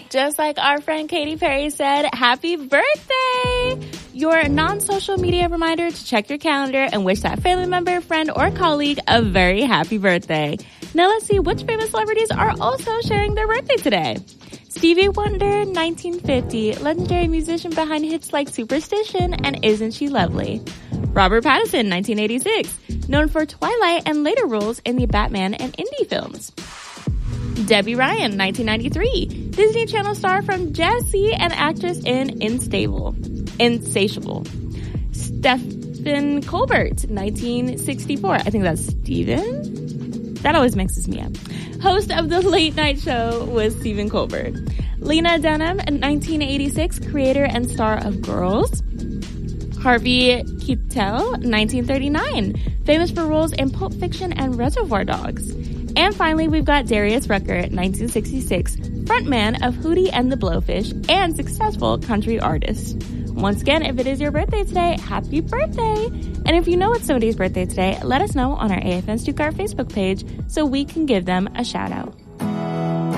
Just like our friend Katy Perry said, happy birthday! Your non-social media reminder to check your calendar and wish that family member, friend, or colleague a very happy birthday. Now let's see which famous celebrities are also sharing their birthday today. Stevie Wonder, 1950, legendary musician behind hits like Superstition and Isn't She Lovely. Robert Pattinson, 1986, known for Twilight and later roles in the Batman and indie films. Debbie Ryan, 1993, Disney Channel star from Jessie and actress in Insatiable. Stephen Colbert, 1964. I think that's Steven? That always mixes me up. Host of The Late Night Show was Stephen Colbert. Lena Dunham, 1986, creator and star of Girls. Harvey Keitel, 1939, famous for roles in Pulp Fiction and Reservoir Dogs. And finally, we've got Darius Rucker, 1966, frontman of Hootie and the Blowfish and successful country artist. Once again, if it is your birthday today, happy birthday! And if you know it's somebody's birthday today, let us know on our AFN Stuttgart Facebook page so we can give them a shout out.